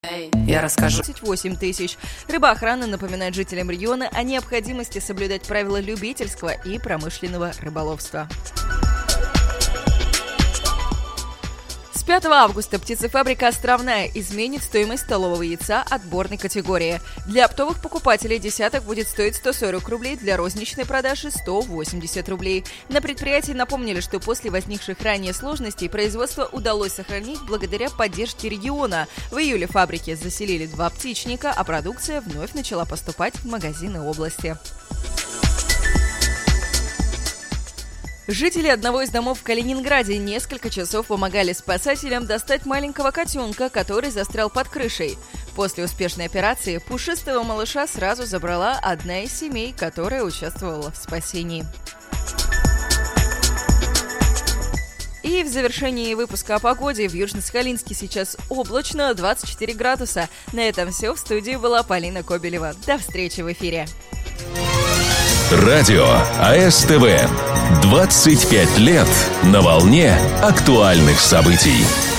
Я расскажу. 28 тысяч. Рыбоохрана напоминает жителям региона о необходимости соблюдать правила любительского и промышленного рыболовства. С 5 августа птицефабрика «Островная» изменит стоимость столового яйца отборной категории. Для оптовых покупателей десяток будет стоить 140 рублей, для розничной продажи 180 рублей. На предприятии напомнили, что после возникших ранее сложностей производство удалось сохранить благодаря поддержке региона. В июле фабрики заселили 2 птичника, а продукция вновь начала поступать в магазины области. Жители одного из домов в Калининграде несколько часов помогали спасателям достать маленького котенка, который застрял под крышей. После успешной операции пушистого малыша сразу забрала одна из семей, которая участвовала в спасении. И в завершении выпуска о погоде. В Южно-Сахалинске сейчас облачно, 24 градуса. На этом все. В студии была Полина Кобелева. До встречи в эфире. Радио АСТВ. 25 лет на волне актуальных событий.